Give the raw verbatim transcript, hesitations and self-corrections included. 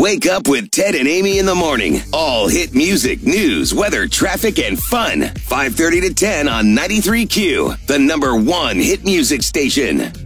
Wake up with Ted and Amy in the morning. All hit music, news, weather, traffic, and fun. five thirty to ten on ninety-three Q, the number one hit music station.